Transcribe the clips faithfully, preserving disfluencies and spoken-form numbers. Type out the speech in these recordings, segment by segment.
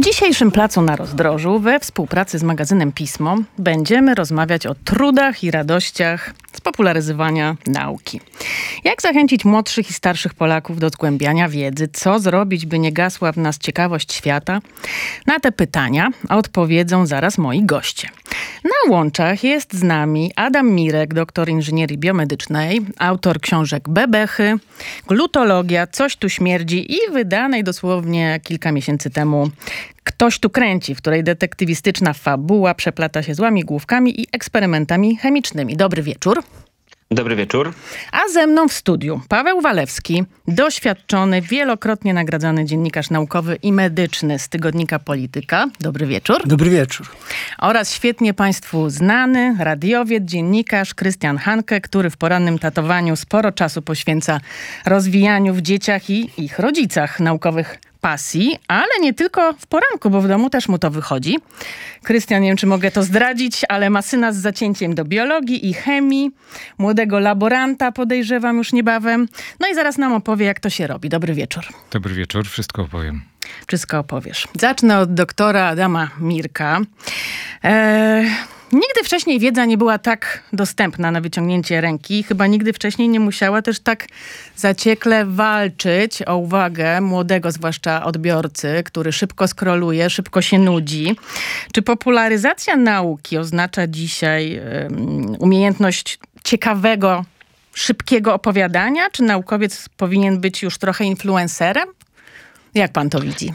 dzisiejszym Placu na Rozdrożu we współpracy z magazynem Pismo będziemy rozmawiać o trudach i radościach spopularyzowania nauki. Jak zachęcić młodszych i starszych Polaków do zgłębiania wiedzy? Co zrobić, by nie gasła w nas ciekawość świata? Na te pytania odpowiedzą zaraz moi goście. Na łączach jest z nami Adam Mirek, doktor inżynierii biomedycznej, autor książek Bebechy, Glutologia, Coś tu śmierdzi i wydanej dosłownie kilka miesięcy temu Ktoś tu kręci, w której detektywistyczna fabuła przeplata się z łamigłówkami i eksperymentami chemicznymi. Dobry wieczór. Dobry wieczór. A ze mną w studiu Paweł Walewski, doświadczony, wielokrotnie nagradzany dziennikarz naukowy i medyczny z tygodnika Polityka. Dobry wieczór. Dobry wieczór. Oraz świetnie Państwu znany radiowiec, dziennikarz Krystian Hanke, który w porannym tatowaniu sporo czasu poświęca rozwijaniu w dzieciach i ich rodzicach naukowych pasji, ale nie tylko w poranku, bo w domu też mu to wychodzi. Krystian, nie wiem, czy mogę to zdradzić, ale ma syna z zacięciem do biologii i chemii, młodego laboranta, podejrzewam już niebawem. No i zaraz nam opowie, jak to się robi. Dobry wieczór. Dobry wieczór, wszystko opowiem. Wszystko opowiesz. Zacznę od doktora Adama Mirka. Eee... Nigdy wcześniej wiedza nie była tak dostępna na wyciągnięcie ręki. Chyba nigdy wcześniej nie musiała też tak zaciekle walczyć o uwagę młodego, zwłaszcza odbiorcy, który szybko skroluje, szybko się nudzi. Czy popularyzacja nauki oznacza dzisiaj um, umiejętność ciekawego, szybkiego opowiadania? Czy naukowiec powinien być już trochę influencerem? Jak pan to widzi?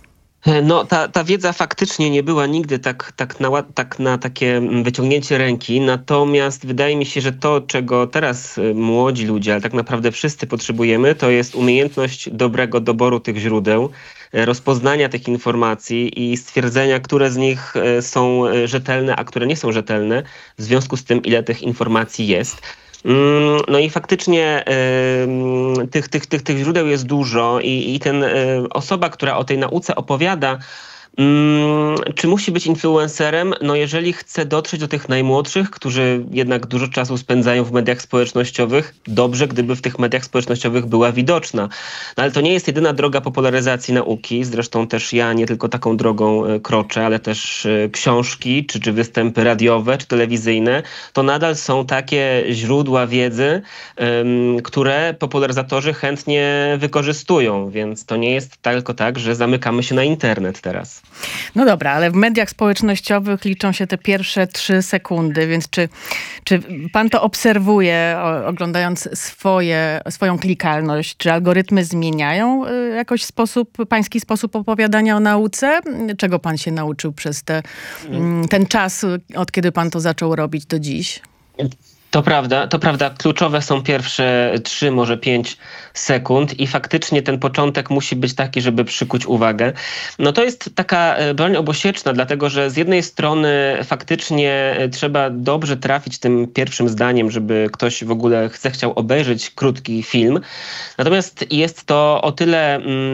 No, ta, ta wiedza faktycznie nie była nigdy tak, tak, na, tak na takie wyciągnięcie ręki, natomiast wydaje mi się, że to, czego teraz młodzi ludzie, ale tak naprawdę wszyscy potrzebujemy, to jest umiejętność dobrego doboru tych źródeł, rozpoznania tych informacji i stwierdzenia, które z nich są rzetelne, a które nie są rzetelne, w związku z tym, ile tych informacji jest. No i faktycznie y, tych, tych, tych, tych źródeł jest dużo i, i ten y, osoba, która o tej nauce opowiada, y, czy musi być influencerem? No jeżeli chce dotrzeć do tych najmłodszych, którzy jednak dużo czasu spędzają w mediach społecznościowych, dobrze, gdyby w tych mediach społecznościowych była widoczna. No ale to nie jest jedyna droga popularyzacji nauki, zresztą też ja nie tylko taką drogą y, kroczę, ale też y, książki, czy, czy występy radiowe, czy telewizyjne, to nadal są takie źródła wiedzy, y, które popularyzatorzy chętnie wykorzystują, więc to nie jest tylko tak, że zamykamy się na internet teraz. No dobra, ale w mediach społecznościowych liczą się te pierwsze trzy sekundy, więc czy, czy pan to obserwuje, o, oglądając swoje, swoją klikalność? Czy algorytmy zmieniają y, jakoś sposób, pański sposób opowiadania o nauce? Czego pan się nauczył przez te, y, ten czas, od kiedy pan to zaczął robić do dziś? To prawda, to prawda. Kluczowe są pierwsze trzy, może pięć sekund i faktycznie ten początek musi być taki, żeby przykuć uwagę. No to jest taka broń obosieczna, dlatego że z jednej strony faktycznie trzeba dobrze trafić tym pierwszym zdaniem, żeby ktoś w ogóle zechciał obejrzeć krótki film. Natomiast jest to o tyle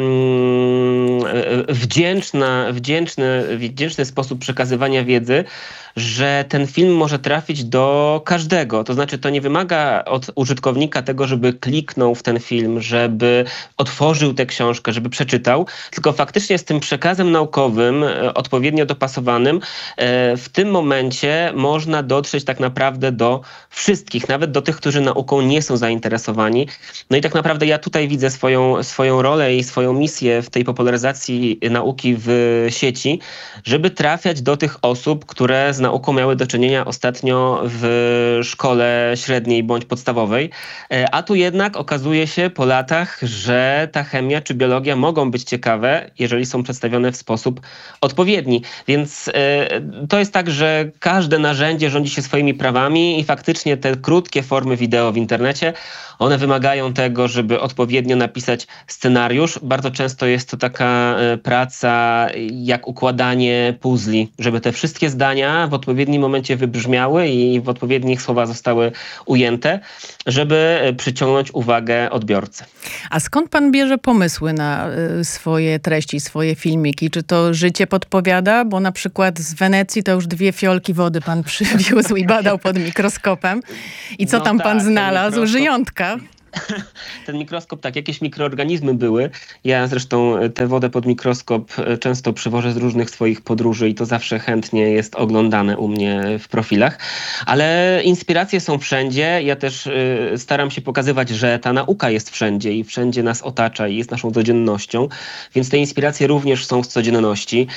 mm, wdzięczna, wdzięczny, wdzięczny sposób przekazywania wiedzy, że ten film może trafić do każdego. To znaczy, to nie wymaga od użytkownika tego, żeby kliknął w ten film, żeby otworzył tę książkę, żeby przeczytał, tylko faktycznie z tym przekazem naukowym, odpowiednio dopasowanym, w tym momencie można dotrzeć tak naprawdę do wszystkich, nawet do tych, którzy nauką nie są zainteresowani. No i tak naprawdę ja tutaj widzę swoją, swoją rolę i swoją misję w tej popularyzacji nauki w sieci, żeby trafiać do tych osób, które z nauką miały do czynienia ostatnio w szkole średniej bądź podstawowej, a tu jednak okazuje się po latach, że ta chemia czy biologia mogą być ciekawe, jeżeli są przedstawione w sposób odpowiedni. Więc to jest tak, że każde narzędzie rządzi się swoimi prawami i faktycznie te krótkie formy wideo w internecie, one wymagają tego, żeby odpowiednio napisać scenariusz. Bardzo często jest to taka praca jak układanie puzli, żeby te wszystkie zdania w odpowiednim momencie wybrzmiały i w odpowiednich słowa zostały ujęte, żeby przyciągnąć uwagę odbiorcy. A skąd pan bierze pomysły na swoje treści, swoje filmiki? Czy to życie podpowiada? Bo na przykład z Wenecji to już dwie fiolki wody pan przywiózł i badał pod mikroskopem. I co No tam tak, pan znalazł? mikroskop. Żyjątka. Ten mikroskop, tak, jakieś mikroorganizmy były. Ja zresztą tę wodę pod mikroskop często przywożę z różnych swoich podróży i to zawsze chętnie jest oglądane u mnie w profilach. Ale inspiracje są wszędzie. Ja też y, staram się pokazywać, że ta nauka jest wszędzie i wszędzie nas otacza i jest naszą codziennością. Więc te inspiracje również są z codzienności.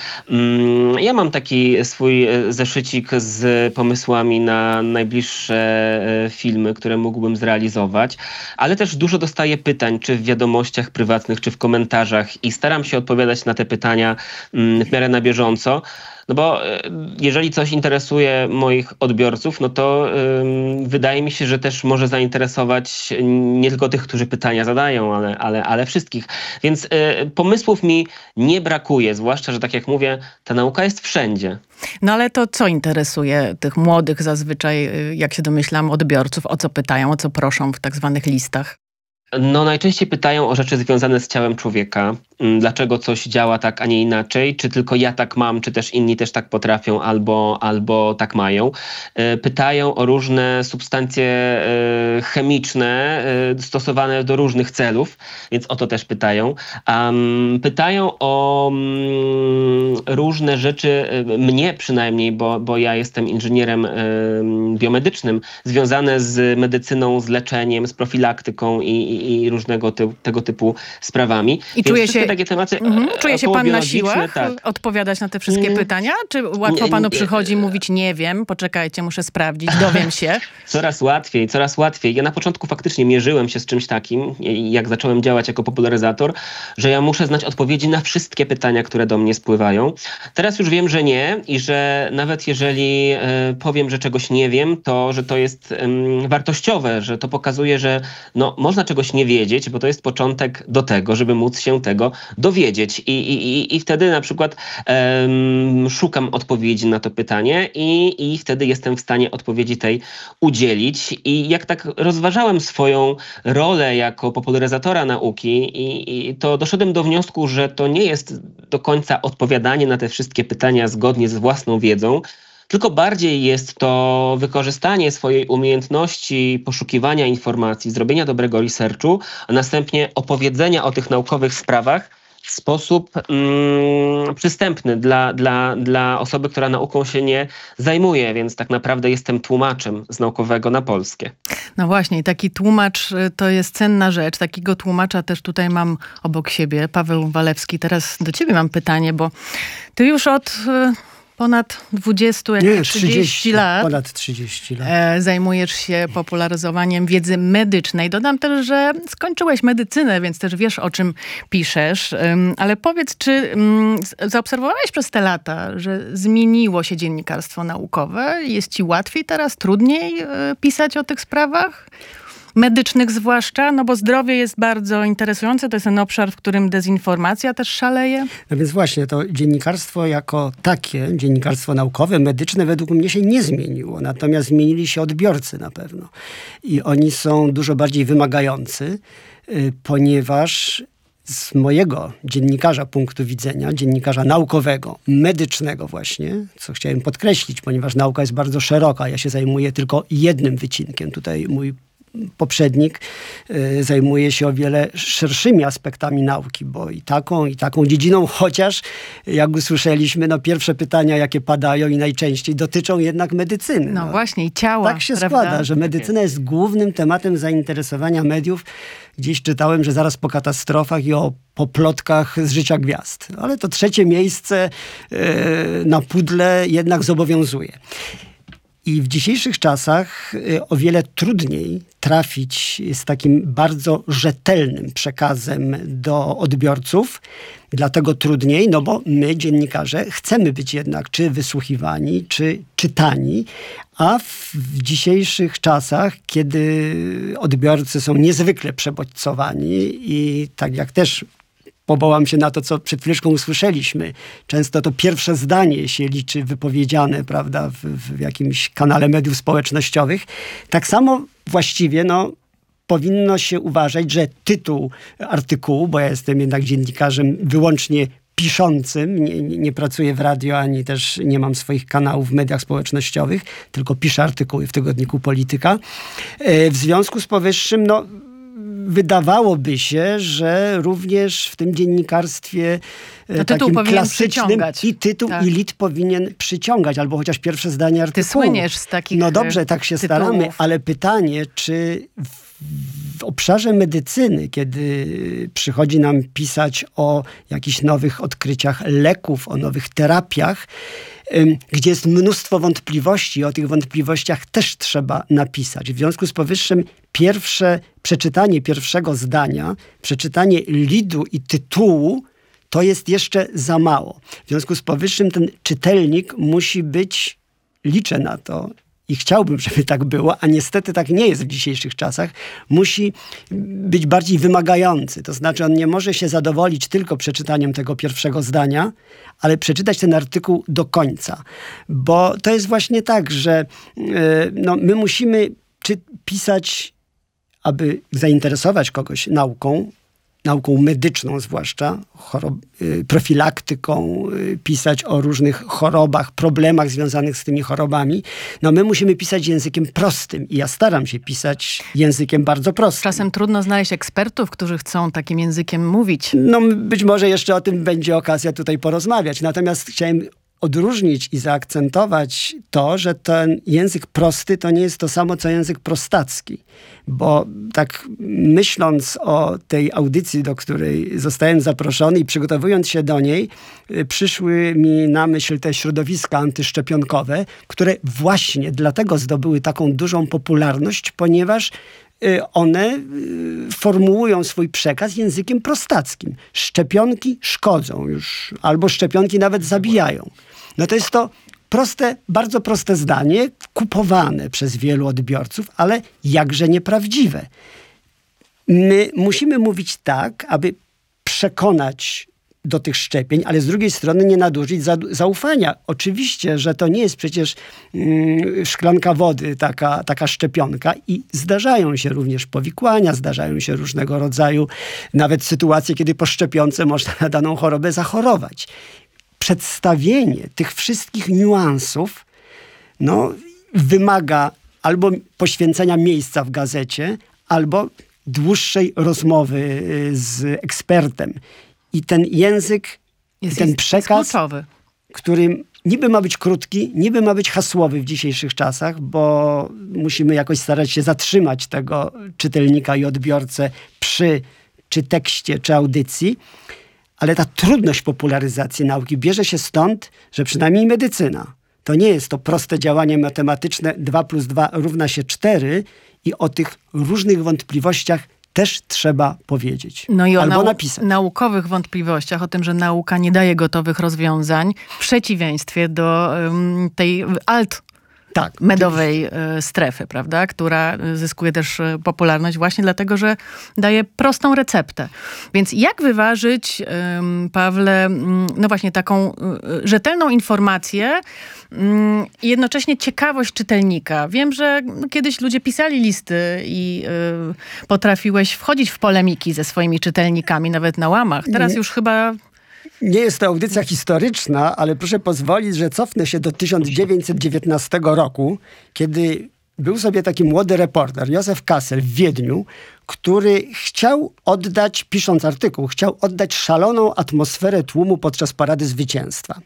Mm, ja mam taki swój zeszycik z pomysłami na najbliższe y, filmy, które mógłbym zrealizować. Ale też dużo dostaję pytań, czy w wiadomościach prywatnych, czy w komentarzach i staram się odpowiadać na te pytania mm, w miarę na bieżąco. No bo jeżeli coś interesuje moich odbiorców, no to ym, wydaje mi się, że też może zainteresować nie tylko tych, którzy pytania zadają, ale, ale, ale wszystkich. Więc y, pomysłów mi nie brakuje, zwłaszcza, że tak jak mówię, ta nauka jest wszędzie. No ale to co interesuje tych młodych zazwyczaj, jak się domyślam, odbiorców? O co pytają, o co proszą w tak zwanych listach? No najczęściej pytają o rzeczy związane z ciałem człowieka. Dlaczego coś działa tak, a nie inaczej? Czy tylko ja tak mam, czy też inni też tak potrafią albo, albo tak mają? Pytają o różne substancje chemiczne stosowane do różnych celów, więc o to też pytają. Um, pytają o um, różne rzeczy, mnie przynajmniej, bo, bo ja jestem inżynierem um, biomedycznym, związane z medycyną, z leczeniem, z profilaktyką i, i, i różnego ty, tego typu sprawami. I czuje się takie tematy mhm. Czuje się pan na siłach tak. odpowiadać na te wszystkie mm. pytania? Czy łatwo nie, panu nie, przychodzi nie. mówić nie wiem, poczekajcie, muszę sprawdzić, dowiem się? Coraz łatwiej, coraz łatwiej. Ja na początku faktycznie mierzyłem się z czymś takim, jak zacząłem działać jako popularyzator, że ja muszę znać odpowiedzi na wszystkie pytania, które do mnie spływają. Teraz już wiem, że nie i że nawet jeżeli e, powiem, że czegoś nie wiem, to że to jest e, wartościowe, że to pokazuje, że no, można czegoś nie wiedzieć, bo to jest początek do tego, żeby móc się tego dowiedzieć. I, i, i wtedy na przykład um, szukam odpowiedzi na to pytanie i, i wtedy jestem w stanie odpowiedzi tej udzielić. I jak tak rozważałem swoją rolę jako popularyzatora nauki, i, i to doszedłem do wniosku, że to nie jest do końca odpowiadanie na te wszystkie pytania zgodnie z własną wiedzą, tylko bardziej jest to wykorzystanie swojej umiejętności poszukiwania informacji, zrobienia dobrego researchu, a następnie opowiedzenia o tych naukowych sprawach w sposób mm, przystępny dla, dla, dla osoby, która nauką się nie zajmuje, więc tak naprawdę jestem tłumaczem z naukowego na polskie. No właśnie, taki tłumacz to jest cenna rzecz. Takiego tłumacza też tutaj mam obok siebie, Paweł Walewski. Teraz do ciebie mam pytanie, bo ty już od ponad dwadzieścia, Nie, trzydzieści, trzydzieści lat, ponad trzydzieści lat. E, zajmujesz się popularyzowaniem wiedzy medycznej. Dodam też, że skończyłeś medycynę, więc też wiesz, o czym piszesz. Um, ale powiedz, czy um, zaobserwowałeś przez te lata, że zmieniło się dziennikarstwo naukowe? Jest ci łatwiej teraz, trudniej e, pisać o tych sprawach? Medycznych zwłaszcza, no bo zdrowie jest bardzo interesujące. To jest ten obszar, w którym dezinformacja też szaleje. No więc właśnie, to dziennikarstwo jako takie, dziennikarstwo naukowe, medyczne według mnie się nie zmieniło. Natomiast zmienili się odbiorcy na pewno. I oni są dużo bardziej wymagający, yy, ponieważ z mojego dziennikarza punktu widzenia, dziennikarza naukowego, medycznego właśnie, co chciałem podkreślić, ponieważ nauka jest bardzo szeroka. Ja się zajmuję tylko jednym wycinkiem. Tutaj mój poprzednik y, zajmuje się o wiele szerszymi aspektami nauki, bo i taką, i taką dziedziną, chociaż jak usłyszeliśmy, no pierwsze pytania, jakie padają i najczęściej dotyczą jednak medycyny. No, no właśnie, i ciała. Tak się prawda? składa, że medycyna jest głównym tematem zainteresowania mediów. Gdzieś czytałem, że zaraz po katastrofach i o po plotkach z życia gwiazd. Ale to trzecie miejsce y, na pudle jednak zobowiązuje. I w dzisiejszych czasach o wiele trudniej trafić z takim bardzo rzetelnym przekazem do odbiorców. Dlatego trudniej, no bo my, dziennikarze, chcemy być jednak czy wysłuchiwani, czy czytani, a w dzisiejszych czasach, kiedy odbiorcy są niezwykle przebodźcowani i tak jak też powołam się na to, co przed chwileczką usłyszeliśmy. Często to pierwsze zdanie się liczy wypowiedziane, prawda, w, w jakimś kanale mediów społecznościowych. Tak samo właściwie, no, powinno się uważać, że tytuł artykułu, bo ja jestem jednak dziennikarzem wyłącznie piszącym, nie, nie, nie pracuję w radio, ani też nie mam swoich kanałów w mediach społecznościowych, tylko piszę artykuły w tygodniku Polityka. W związku z powyższym, no, wydawałoby się, że również w tym dziennikarstwie no, takim klasycznym i tytuł, tak. i lit powinien przyciągać, albo chociaż pierwsze zdanie artykułu. Ty słyniesz z takich No dobrze, tak się tytułów. staramy, ale pytanie, czy w, w obszarze medycyny, kiedy przychodzi nam pisać o jakichś nowych odkryciach leków, o nowych terapiach, gdzie jest mnóstwo wątpliwości, o tych wątpliwościach też trzeba napisać. W związku z powyższym pierwsze przeczytanie pierwszego zdania, przeczytanie lidu i tytułu, to jest jeszcze za mało. W związku z powyższym ten czytelnik musi być, liczę na to i chciałbym, żeby tak było, a niestety tak nie jest w dzisiejszych czasach, musi być bardziej wymagający. To znaczy on nie może się zadowolić tylko przeczytaniem tego pierwszego zdania, ale przeczytać ten artykuł do końca. Bo to jest właśnie tak, że yy, no, my musimy czy pisać, aby zainteresować kogoś nauką, nauką medyczną zwłaszcza, chorob, y, profilaktyką, y, pisać o różnych chorobach, problemach związanych z tymi chorobami. No my musimy pisać językiem prostym i ja staram się pisać językiem bardzo prostym. Czasem trudno znaleźć ekspertów, którzy chcą takim językiem mówić. No być może jeszcze o tym będzie okazja tutaj porozmawiać. Natomiast chciałem odróżnić i zaakcentować to, że ten język prosty to nie jest to samo, co język prostacki. Bo tak myśląc o tej audycji, do której zostałem zaproszony i przygotowując się do niej, przyszły mi na myśl te środowiska antyszczepionkowe, które właśnie dlatego zdobyły taką dużą popularność, ponieważ one formułują swój przekaz językiem prostackim. Szczepionki szkodzą już, albo szczepionki nawet zabijają. No to jest to proste, bardzo proste zdanie, kupowane przez wielu odbiorców, ale jakże nieprawdziwe. My musimy mówić tak, aby przekonać do tych szczepień, ale z drugiej strony nie nadużyć za, zaufania. Oczywiście, że to nie jest przecież mm, szklanka wody, taka, taka szczepionka i zdarzają się również powikłania, zdarzają się różnego rodzaju nawet sytuacje, kiedy po szczepionce można na daną chorobę zachorować. Przedstawienie tych wszystkich niuansów no, wymaga albo poświęcenia miejsca w gazecie, albo dłuższej rozmowy z ekspertem. I ten język, jest, ten jest, przekaz, jest kluczowy, który niby ma być krótki, niby ma być hasłowy w dzisiejszych czasach, bo musimy jakoś starać się zatrzymać tego czytelnika i odbiorcę przy czy tekście, czy audycji, ale ta trudność popularyzacji nauki bierze się stąd, że przynajmniej medycyna to nie jest to proste działanie matematyczne dwa plus dwa równa się cztery i o tych różnych wątpliwościach też trzeba powiedzieć. No i o albo nau- napisać. naukowych wątpliwościach, o tym, że nauka nie daje gotowych rozwiązań, w przeciwieństwie do um, tej alt tak, medowej y, strefy, prawda, która zyskuje też y, popularność właśnie dlatego, że daje prostą receptę. Więc jak wyważyć, ym, Pawle, ym, no właśnie taką y, rzetelną informację ym, i jednocześnie ciekawość czytelnika? Wiem, że kiedyś ludzie pisali listy i y, potrafiłeś wchodzić w polemiki ze swoimi czytelnikami, nawet na łamach. Teraz już chyba... Nie jest to audycja historyczna, ale proszę pozwolić, że cofnę się do tysiąc dziewięćset dziewiętnastego roku, kiedy był sobie taki młody reporter, Józef Kassel w Wiedniu, który chciał oddać, pisząc artykuł, chciał oddać szaloną atmosferę tłumu podczas Parady Zwycięstwa.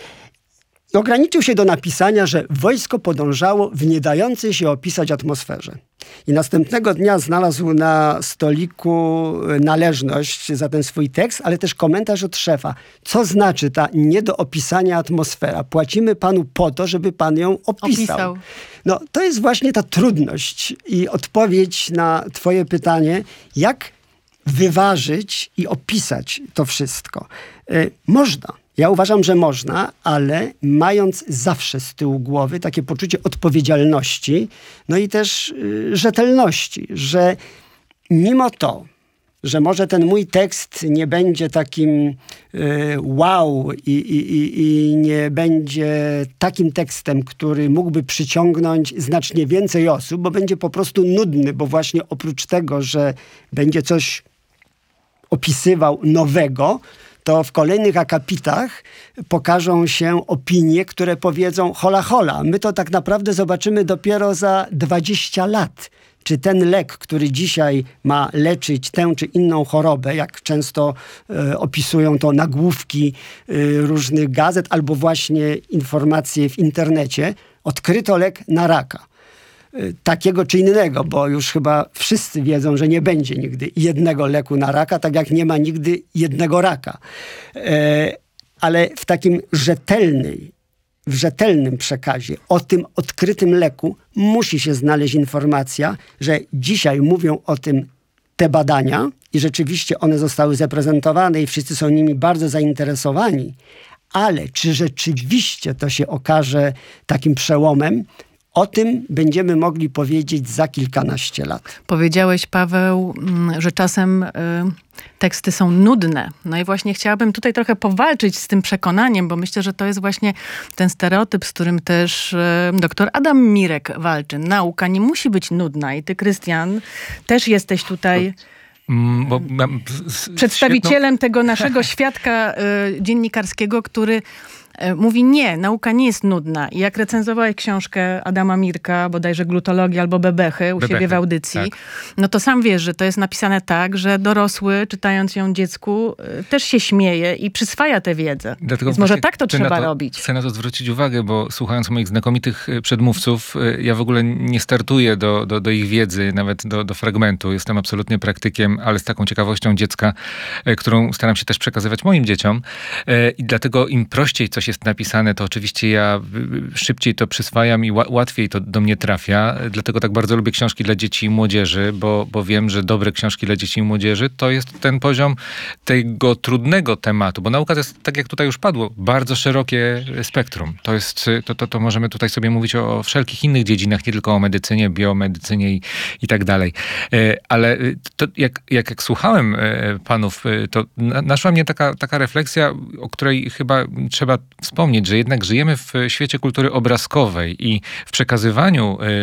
I ograniczył się do napisania, że wojsko podążało w nie dającej się opisać atmosferze. I następnego dnia znalazł na stoliku należność za ten swój tekst, ale też komentarz od szefa. Co znaczy ta nie do opisania atmosfera? Płacimy panu po to, żeby pan ją opisał. Opisał. No, to jest właśnie ta trudność i odpowiedź na twoje pytanie, jak wyważyć i opisać to wszystko. Yy, można. Ja uważam, że można, ale mając zawsze z tyłu głowy takie poczucie odpowiedzialności, no i też y, rzetelności, że mimo to, że może ten mój tekst nie będzie takim y, wow i, i, i, i nie będzie takim tekstem, który mógłby przyciągnąć znacznie więcej osób, bo będzie po prostu nudny, bo właśnie oprócz tego, że będzie coś opisywał nowego, to w kolejnych akapitach pokażą się opinie, które powiedzą hola hola. My to tak naprawdę zobaczymy dopiero za dwadzieścia lat. czy ten lek, który dzisiaj ma leczyć tę czy inną chorobę, jak często e, opisują to nagłówki e, różnych gazet albo właśnie informacje w internecie, odkryto lek na raka. E, takiego czy innego, bo już chyba wszyscy wiedzą, że nie będzie nigdy jednego leku na raka, tak jak nie ma nigdy jednego raka. E, ale w takim rzetelnej, w rzetelnym przekazie o tym odkrytym leku musi się znaleźć informacja, że dzisiaj mówią o tym te badania i rzeczywiście one zostały zaprezentowane i wszyscy są nimi bardzo zainteresowani, ale czy rzeczywiście to się okaże takim przełomem, o tym będziemy mogli powiedzieć za kilkanaście lat. Powiedziałeś, Paweł, że czasem y, teksty są nudne. No i właśnie chciałabym tutaj trochę powalczyć z tym przekonaniem, bo myślę, że to jest właśnie ten stereotyp, z którym też y, doktor Adam Mirek walczy. Nauka nie musi być nudna i ty, Krystian, też jesteś tutaj... Mm, bo mam s- przedstawicielem świetną... tego naszego świadka y, dziennikarskiego, który y, mówi nie, nauka nie jest nudna. I jak recenzowałeś książkę Adama Mirka, bodajże Glutologii albo Bebechy u Bebechy, siebie w audycji, tak. no to sam wiesz, że to jest napisane tak, że dorosły, czytając ją dziecku, y, też się śmieje i przyswaja tę wiedzę. Dlatego Więc może właśnie tak to chcę trzeba na to, robić. Chcę na to zwrócić uwagę, bo słuchając moich znakomitych y, przedmówców, y, ja w ogóle nie startuję do, do, do ich wiedzy, nawet do, do fragmentu. Jestem absolutnie praktykiem, ale z taką ciekawością dziecka, y, którą staram się też przekazywać moim dzieciom. Y, I dlatego im prościej coś jest napisane, to oczywiście ja y, szybciej to przyswajam i ła, łatwiej to do mnie trafia. Y, Dlatego tak bardzo lubię książki dla dzieci i młodzieży, bo, bo wiem, że dobre książki dla dzieci i młodzieży to jest ten poziom tego trudnego tematu, bo nauka to jest, tak jak tutaj już padło, bardzo szerokie spektrum. To jest, to, to, to możemy tutaj sobie mówić o, o wszelkich innych dziedzinach, nie tylko o medycynie, biomedycynie i, i tak dalej. E, Ale to, jak, jak, jak słuchałem e, panów, e, to na, naszła mnie taka, taka refleksja, o której chyba trzeba wspomnieć, że jednak żyjemy w świecie kultury obrazkowej i w przekazywaniu, e,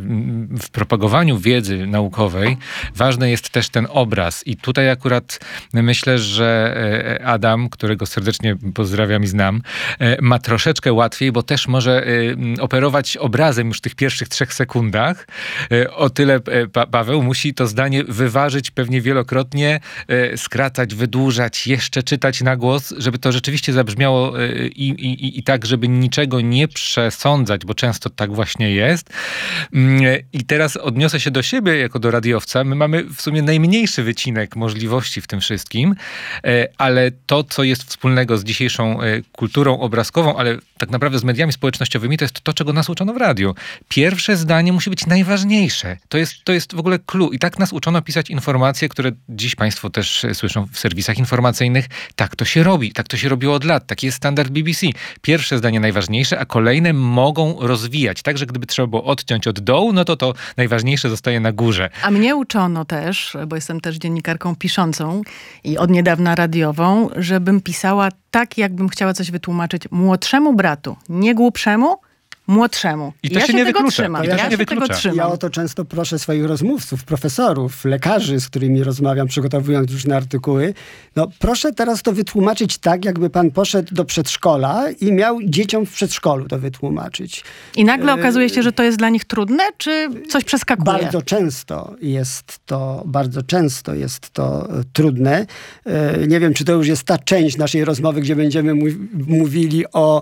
w propagowaniu wiedzy naukowej ważny jest też ten obraz. I tutaj akurat myślę, że e, Adam, którego serdecznie pozdrawiam i znam, e, ma troszeczkę łatwiej, bo też może e, operować obrazem już w tych pierwszych trzech sekundach. E, o tyle e, pa- Paweł musi to zdanie wyważyć pewnie wielokrotnie, e, skracać, wydłużać, jeszcze czytać na głos, żeby to rzeczywiście zabrzmiało e, i, i, i tak, żeby niczego nie przesądzać, bo często tak właśnie jest. Mm, I teraz odniosę się do siebie jako do radiowca. My mamy w sumie najmniejszy wycinek możliwości w tym wszystkim, e, ale to, co jest wspólnego z dzisiejszą e, kulturą obrazkową, ale tak naprawdę z mediami społecznościowymi, to jest to, czego nas uczono w radiu. Pierwsze zdanie musi być najważniejsze. To jest, to jest w ogóle clue. I tak nas uczono pisać informacje, które dziś państwo też e, słyszą w serwisach informacyjnych. Tak to się robi. Tak to się robiło od lat. Taki jest standard B B C. Pierwsze zdanie najważniejsze, a kolejne mogą rozwijać. Także gdyby trzeba było odciąć od dołu, no to to najważniejsze zostaje na górze. A mnie uczono też, bo jestem też dziennikarką piszącą i od niedawna radiową, żebym pisała tak, jakbym chciała coś wytłumaczyć młodszemu bratu, nie głupszemu, młodszemu. I to ja się nie tego wyklucza. trzymam. I to ja się się nie tego wyklucza. trzymam. Ja o to często proszę swoich rozmówców, profesorów, lekarzy, z którymi rozmawiam, przygotowując różne artykuły. No proszę teraz to wytłumaczyć tak, jakby pan poszedł do przedszkola i miał dzieciom w przedszkolu to wytłumaczyć. I nagle okazuje się, że to jest dla nich trudne, czy coś przeskakuje? Bardzo często jest to, bardzo często jest to e, trudne. E, nie wiem, czy to już jest ta część naszej rozmowy, gdzie będziemy mu- mówili o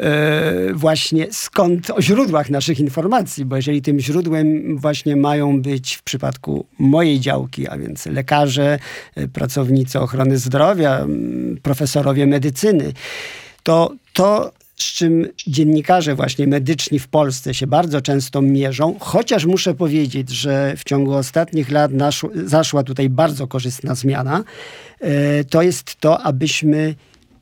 e, właśnie skąd, o źródłach naszych informacji, bo jeżeli tym źródłem właśnie mają być w przypadku mojej działki, a więc lekarze, e, pracownicy ochrony zdrowia, m, profesorowie medycyny, to to z czym dziennikarze właśnie medyczni w Polsce się bardzo często mierzą, chociaż muszę powiedzieć, że w ciągu ostatnich lat naszło, zaszła tutaj bardzo korzystna zmiana, e, to jest to, abyśmy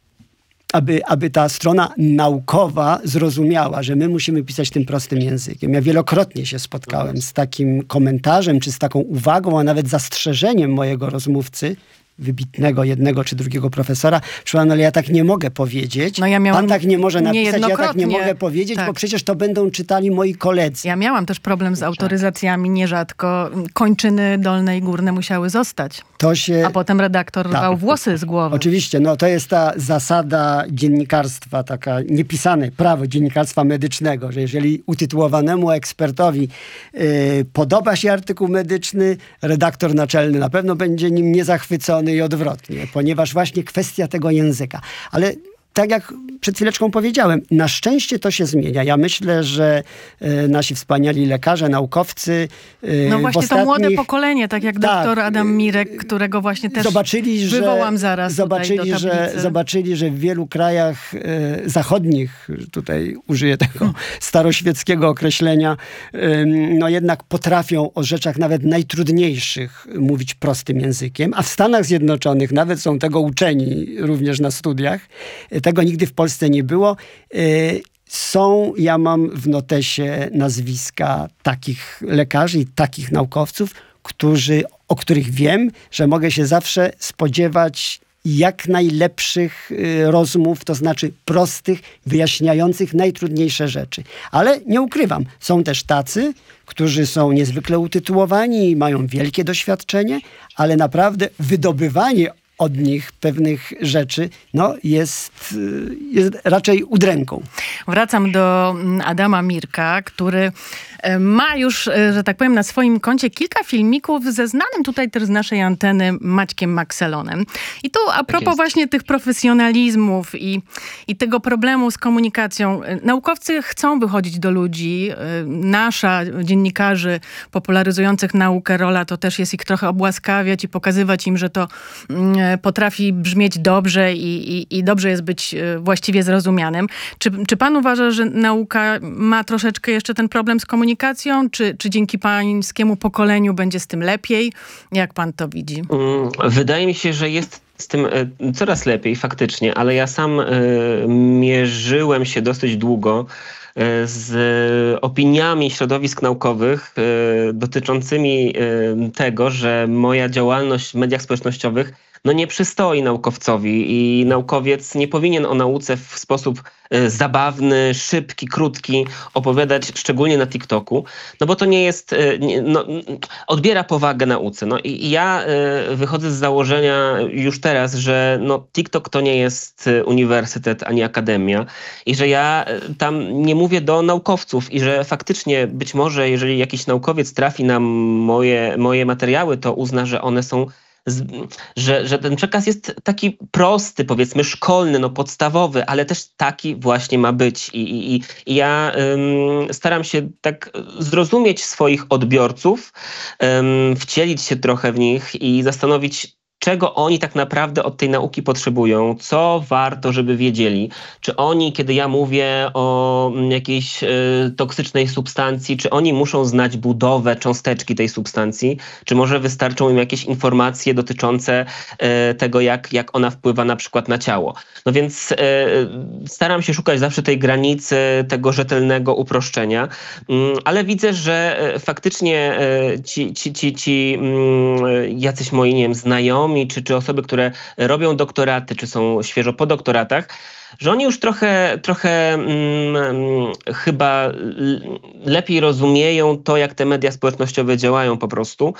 Aby, aby ta strona naukowa zrozumiała, że my musimy pisać tym prostym językiem. Ja wielokrotnie się spotkałem z takim komentarzem, czy z taką uwagą, a nawet zastrzeżeniem mojego rozmówcy. wybitnego jednego czy drugiego profesora. Przepraszam, ale ja tak nie mogę powiedzieć. No ja miałam Pan tak nie może napisać, ja tak nie niejednokrotnie. mogę powiedzieć, Tak. bo przecież to będą czytali moi koledzy. Ja miałam też problem z autoryzacjami, nierzadko kończyny dolne i górne musiały zostać. To się... A potem redaktor Tak. rwał włosy z głowy. Oczywiście, no to jest ta zasada dziennikarstwa, taka niepisane prawo dziennikarstwa medycznego, że jeżeli utytułowanemu ekspertowi y, podoba się artykuł medyczny, redaktor naczelny na pewno będzie nim niezachwycony i odwrotnie, ponieważ właśnie kwestia tego języka. Ale tak jak przed chwileczką powiedziałem, na szczęście to się zmienia. Ja myślę, że e, nasi wspaniali lekarze, naukowcy e, No właśnie w ostatnich... to młode pokolenie, tak jak Tak, doktor Adam Mirek, którego właśnie też zobaczyli, że, wywołam zaraz zobaczyli, tutaj do że, tablicy. zobaczyli, że w wielu krajach e, zachodnich, tutaj użyję tego staroświeckiego określenia, e, no jednak potrafią o rzeczach nawet najtrudniejszych mówić prostym językiem, a w Stanach Zjednoczonych nawet są tego uczeni również na studiach. Tego nigdy w Polsce nie było. Są, ja mam w notesie nazwiska takich lekarzy i takich naukowców, którzy, o których wiem, że mogę się zawsze spodziewać jak najlepszych rozmów, to znaczy prostych, wyjaśniających najtrudniejsze rzeczy. Ale nie ukrywam, są też tacy, którzy są niezwykle utytułowani i mają wielkie doświadczenie, ale naprawdę wydobywanie od nich pewnych rzeczy, no jest, jest raczej udręką. Wracam do Adama Mirka, który ma już, że tak powiem, na swoim koncie kilka filmików ze znanym tutaj też z naszej anteny Maćkiem Makselonem. I tu a propos jest. właśnie tych profesjonalizmów i, i tego problemu z komunikacją. Naukowcy chcą wychodzić do ludzi. Nasza, dziennikarzy popularyzujących naukę, rola to też jest ich trochę obłaskawiać i pokazywać im, że to potrafi brzmieć dobrze i, i, i dobrze jest być właściwie zrozumianym. Czy, czy pan uważa, że nauka ma troszeczkę jeszcze ten problem z komunikacją? Czy, czy dzięki pańskiemu pokoleniu będzie z tym lepiej? Jak pan to widzi? Wydaje mi się, że jest z tym coraz lepiej faktycznie, ale ja sam mierzyłem się dosyć długo z opiniami środowisk naukowych dotyczącymi tego, że moja działalność w mediach społecznościowych no nie przystoi naukowcowi i naukowiec nie powinien o nauce w sposób zabawny, szybki, krótki opowiadać, szczególnie na TikToku, no bo to nie jest, no, odbiera powagę nauce. No i ja wychodzę z założenia już teraz, że no, TikTok to nie jest uniwersytet ani akademia i że ja tam nie mówię do naukowców i że faktycznie być może, jeżeli jakiś naukowiec trafi na moje, moje materiały, to uzna, że one są Z, że, że ten przekaz jest taki prosty, powiedzmy szkolny, no podstawowy, ale też taki właśnie ma być. I, i, i ja ym, staram się tak zrozumieć swoich odbiorców, ym, wcielić się trochę w nich i zastanowić, czego oni tak naprawdę od tej nauki potrzebują, co warto, żeby wiedzieli. Czy oni, kiedy ja mówię o jakiejś y, toksycznej substancji, czy oni muszą znać budowę cząsteczki tej substancji, czy może wystarczą im jakieś informacje dotyczące y, tego, jak, jak ona wpływa na przykład na ciało. No więc y, staram się szukać zawsze tej granicy, tego rzetelnego uproszczenia, y, ale widzę, że y, faktycznie y, ci, ci, ci, ci y, jacyś moi, nie wiem, znajomi, Czy, czy osoby, które robią doktoraty, czy są świeżo po doktoratach, że oni już trochę, trochę mm, chyba lepiej rozumieją to, jak te media społecznościowe działają po prostu.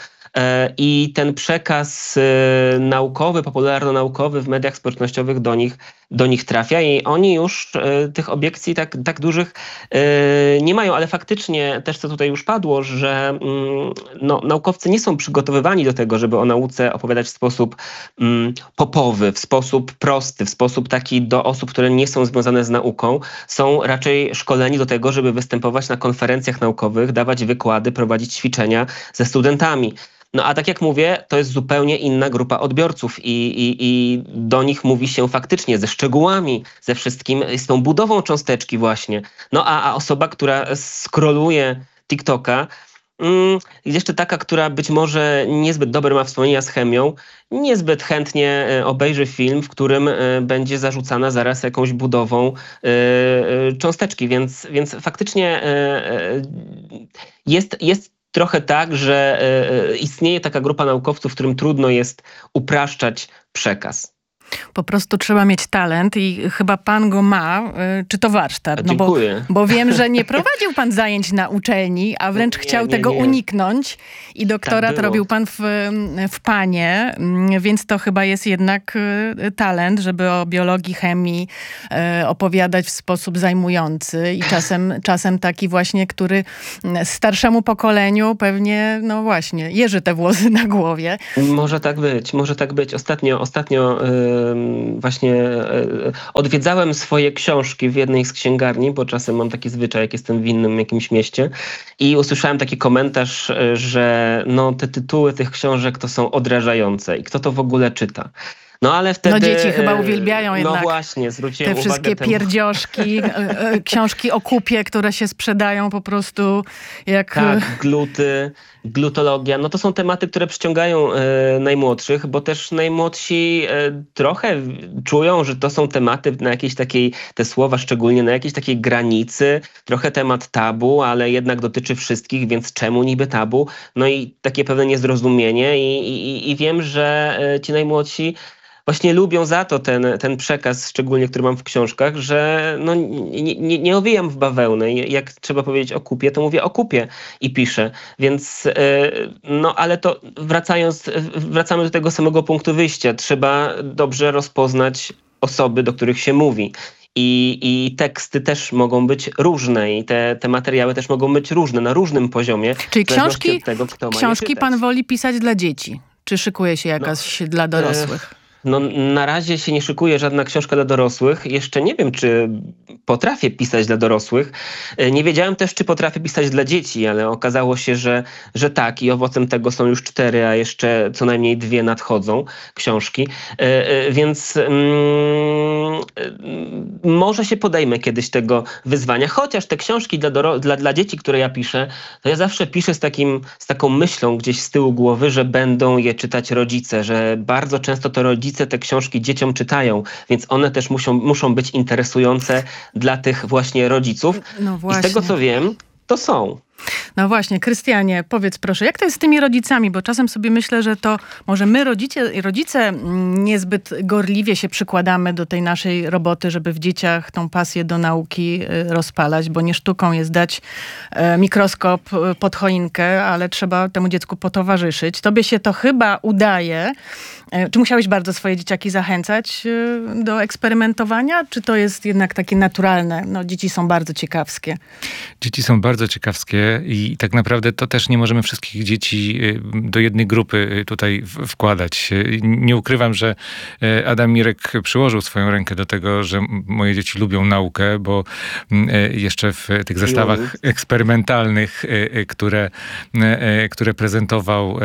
I ten przekaz naukowy, popularno-naukowy w mediach społecznościowych do nich, do nich trafia i oni już tych obiekcji tak, tak dużych nie mają, ale faktycznie też co tutaj już padło, że no, naukowcy nie są przygotowywani do tego, żeby o nauce opowiadać w sposób popowy, w sposób prosty, w sposób taki do osób, które nie są związane z nauką. Są raczej szkoleni do tego, żeby występować na konferencjach naukowych, dawać wykłady, prowadzić ćwiczenia ze studentami. No a tak jak mówię, to jest zupełnie inna grupa odbiorców i, i, i do nich mówi się faktycznie ze szczegółami, ze wszystkim, z tą budową cząsteczki właśnie. No a, a osoba, która scrolluje TikToka, mm, jeszcze taka, która być może niezbyt dobre ma wspomnienia z chemią, niezbyt chętnie obejrzy film, w którym będzie zarzucana zaraz jakąś budową cząsteczki, więc, więc faktycznie jest, jest trochę tak, że y, istnieje taka grupa naukowców, którym trudno jest upraszczać przekaz. Po prostu trzeba mieć talent i chyba pan go ma. Czy to warsztat? No bo, bo wiem, że nie prowadził pan zajęć na uczelni, a wręcz nie, chciał nie, tego nie. uniknąć i doktorat tak robił pan w, w Panie, więc to chyba jest jednak talent, żeby o biologii, chemii opowiadać w sposób zajmujący i czasem, czasem taki właśnie, który starszemu pokoleniu pewnie, no właśnie, jeży te włosy na głowie. Może tak być, może tak być. Ostatnio, ostatnio yy... właśnie odwiedzałem swoje książki w jednej z księgarni, bo czasem mam taki zwyczaj, jak jestem w innym jakimś mieście i usłyszałem taki komentarz, że no, te tytuły tych książek to są odrażające i kto to w ogóle czyta. No ale wtedy... No dzieci chyba uwielbiają jednak no właśnie, zwróciłem te wszystkie uwagę pierdzioszki, książki o kupie, które się sprzedają po prostu jak... Tak, gluty, glutologia. No to są tematy, które przyciągają e, najmłodszych, bo też najmłodsi e, trochę czują, że to są tematy na jakiejś takiej, te słowa szczególnie na jakiejś takiej granicy, trochę temat tabu, ale jednak dotyczy wszystkich, więc czemu niby tabu? No i takie pewne niezrozumienie i, i, i wiem, że e, ci najmłodsi właśnie lubią za to ten, ten przekaz, szczególnie który mam w książkach, że no, nie, nie, nie owijam w bawełnę. Jak trzeba powiedzieć o kupie, to mówię o kupie i piszę. Więc no ale to wracając, wracamy do tego samego punktu wyjścia. Trzeba dobrze rozpoznać osoby, do których się mówi. I, I teksty też mogą być różne i te, te materiały też mogą być różne, na różnym poziomie. Czyli książki, od tego, kto książki ma pan woli pisać dla dzieci? Czy szykuje się jakaś no, dla dorosłych? No na razie się nie szykuje żadna książka dla dorosłych. Jeszcze nie wiem, czy potrafię pisać dla dorosłych. Nie wiedziałem też, czy potrafię pisać dla dzieci, ale okazało się, że, że tak i owocem tego są już cztery, a jeszcze co najmniej dwie nadchodzą książki. Więc mm, może się podejmę kiedyś tego wyzwania. Chociaż te książki dla, doro- dla, dla dzieci, które ja piszę, to ja zawsze piszę z, takim, z taką myślą gdzieś z tyłu głowy, że będą je czytać rodzice, że bardzo często to rodzice te książki dzieciom czytają, więc one też muszą, muszą być interesujące dla tych właśnie rodziców. No właśnie. I z tego, co wiem, to są. No właśnie, Krystianie, powiedz proszę, jak to jest z tymi rodzicami? Bo czasem sobie myślę, że to może my rodzice, rodzice niezbyt gorliwie się przykładamy do tej naszej roboty, żeby w dzieciach tą pasję do nauki rozpalać, bo nie sztuką jest dać mikroskop pod choinkę, ale trzeba temu dziecku potowarzyszyć. Tobie się to chyba udaje. Czy musiałeś bardzo swoje dzieciaki zachęcać do eksperymentowania? Czy to jest jednak takie naturalne? No, dzieci są bardzo ciekawskie. Dzieci są bardzo ciekawskie i tak naprawdę to też nie możemy wszystkich dzieci do jednej grupy tutaj wkładać. Nie ukrywam, że Adam Mirek przyłożył swoją rękę do tego, że moje dzieci lubią naukę, bo jeszcze w tych zestawach eksperymentalnych, które, które prezentował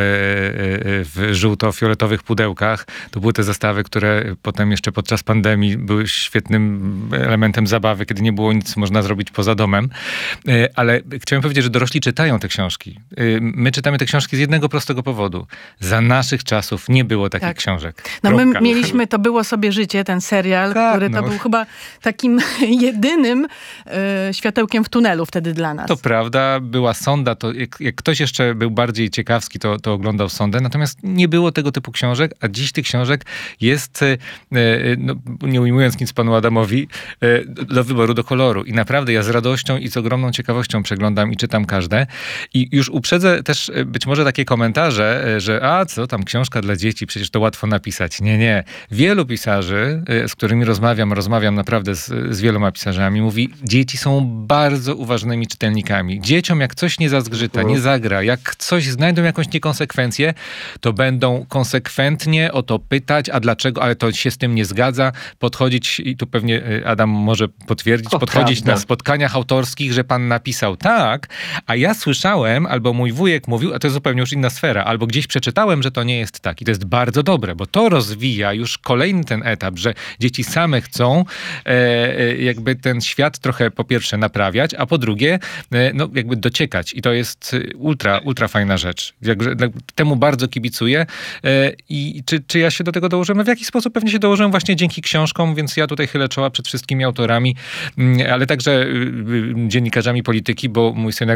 w żółto-fioletowych pudełkach, to były te zestawy, które potem jeszcze podczas pandemii były świetnym elementem zabawy, kiedy nie było nic można zrobić poza domem. Ale chciałem powiedzieć, że dorośli czytają te książki. My czytamy te książki z jednego prostego powodu. Za naszych czasów nie było takich tak. książek. No Kropka. My mieliśmy To było sobie życie, ten serial, tak, który to no. był chyba takim jedynym y, światełkiem w tunelu wtedy dla nas. To prawda, była sonda, to jak, jak ktoś jeszcze był bardziej ciekawski, to, to oglądał sondę, natomiast nie było tego typu książek, a dziś tych książek jest, y, y, no, nie ujmując nic panu Adamowi, y, do wyboru, do koloru. I naprawdę ja z radością i z ogromną ciekawością przeglądam i czytam każde. I już uprzedzę też być może takie komentarze, że a co tam książka dla dzieci, przecież to łatwo napisać. Nie, nie. Wielu pisarzy, z którymi rozmawiam, rozmawiam naprawdę z, z wieloma pisarzami, mówi, dzieci są bardzo uważnymi czytelnikami. Dzieciom jak coś nie zazgrzyta, nie zagra, jak coś znajdą jakąś niekonsekwencję, to będą konsekwentnie o to pytać, a dlaczego, ale to się z tym nie zgadza, podchodzić, i tu pewnie Adam może potwierdzić, o, podchodzić prawda. na spotkaniach autorskich, że pan napisał tak, a ja słyszałem, albo mój wujek mówił, a to jest zupełnie już inna sfera, albo gdzieś przeczytałem, że to nie jest tak. I to jest bardzo dobre, bo to rozwija już kolejny ten etap, że dzieci same chcą e, jakby ten świat trochę po pierwsze naprawiać, a po drugie e, no jakby dociekać. I to jest ultra, ultra fajna rzecz. Jakże, temu bardzo kibicuję. E, I czy, czy ja się do tego dołożyłem? No w jakiś sposób pewnie się dołożyłem właśnie dzięki książkom, więc ja tutaj chylę czoła przed wszystkimi autorami, ale także dziennikarzami polityki, bo mój syn jak już tam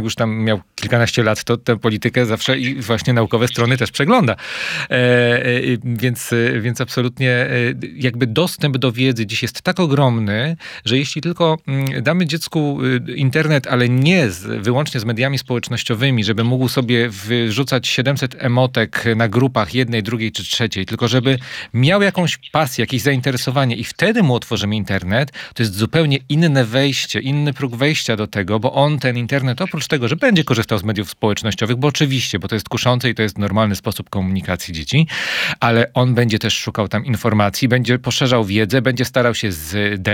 miał kilkanaście lat, to tę politykę zawsze i właśnie naukowe strony też przegląda. E, e, więc, więc absolutnie e, jakby dostęp do wiedzy dziś jest tak ogromny, że jeśli tylko mm, damy dziecku internet, ale nie z, wyłącznie z mediami społecznościowymi, żeby mógł sobie wyrzucać siedemset emotek na grupach jednej, drugiej czy trzeciej, tylko żeby miał jakąś pasję, jakieś zainteresowanie i wtedy mu otworzymy internet, to jest zupełnie inne wejście, inny próg wejścia do tego, bo on ten internet oprócz tego, że będzie korzystał z mediów społecznościowych, bo oczywiście, bo to jest kuszące i to jest normalny sposób komunikacji dzieci, ale on będzie też szukał tam informacji, będzie poszerzał wiedzę, będzie starał się z